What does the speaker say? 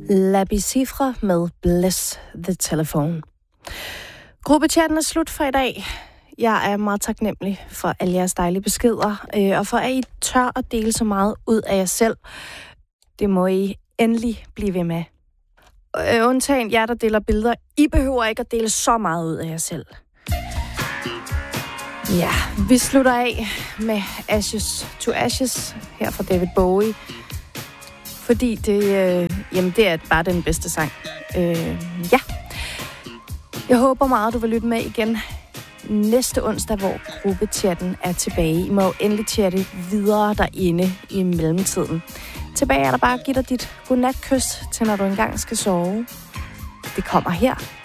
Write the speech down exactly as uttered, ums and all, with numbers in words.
La Bicifre med Bless the Telephone. Gruppechatten er slut for i dag. Jeg er meget taknemmelig for alle jeres dejlige beskeder, øh, og for at I tør at dele så meget ud af jer selv. Det må I endelig blive ved med. Øh, undtagen jer, der deler billeder. I behøver ikke at dele så meget ud af jer selv. Ja, vi slutter af med Ashes to Ashes her fra David Bowie. Fordi det, øh, jamen det er bare den bedste sang. Øh, ja. Jeg håber meget, du vil lytte med igen næste onsdag, hvor gruppechatten er tilbage. I må jo endelig chatte videre derinde i mellemtiden. Tilbage er der bare at give dig dit godnatkys til, når du engang skal sove. Det kommer her.